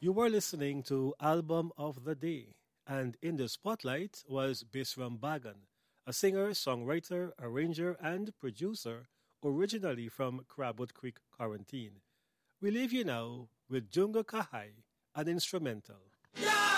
You were listening to Album of the Day, and in the spotlight was Bisram Bagan, a singer, songwriter, arranger, and producer originally from Crabwood Creek Quarantine. We leave you now with Junga Kahai, an instrumental.